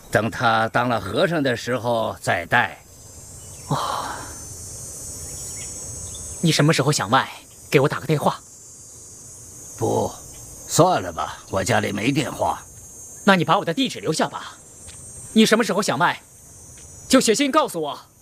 等他当了和尚的时候再带。 哦，你什么时候想卖？给我打个电话。 不，算了吧，我家里没电话。 那你把我的地址留下吧。你什么时候想卖，就写信告诉我。